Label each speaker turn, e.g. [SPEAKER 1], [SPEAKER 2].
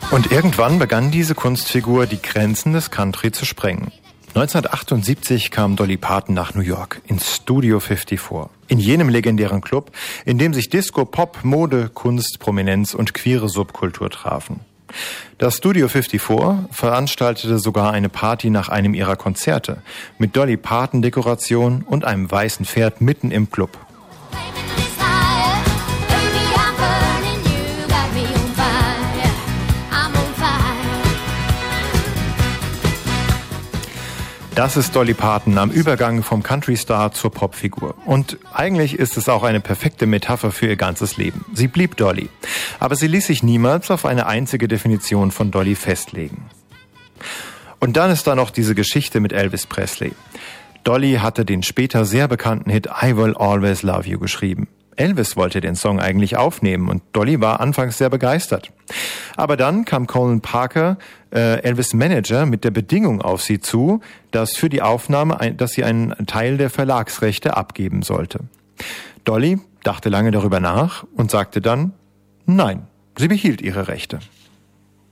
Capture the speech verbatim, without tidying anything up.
[SPEAKER 1] Und irgendwann begann diese Kunstfigur, die Grenzen des Country zu sprengen. neunzehnhundertachtundsiebzig kam Dolly Parton nach New York, ins Studio vierundfünfzig. In jenem legendären Club, in dem sich Disco, Pop, Mode, Kunst, Prominenz und queere Subkultur trafen. Das Studio vierundfünfzig veranstaltete sogar eine Party nach einem ihrer Konzerte, mit Dolly Parton-Dekoration und einem weißen Pferd mitten im Club. Das ist Dolly Parton am Übergang vom Country-Star zur Popfigur. Und eigentlich ist es auch eine perfekte Metapher für ihr ganzes Leben. Sie blieb Dolly, aber sie ließ sich niemals auf eine einzige Definition von Dolly festlegen. Und dann ist da noch diese Geschichte mit Elvis Presley. Dolly hatte den später sehr bekannten Hit I Will Always Love You geschrieben. Elvis wollte den Song eigentlich aufnehmen und Dolly war anfangs sehr begeistert. Aber dann kam Colin Parker, äh, Elvis' Manager, mit der Bedingung auf sie zu, dass für die Aufnahme, ein, dass sie einen Teil der Verlagsrechte abgeben sollte. Dolly dachte lange darüber nach und sagte dann, nein, sie behielt ihre Rechte.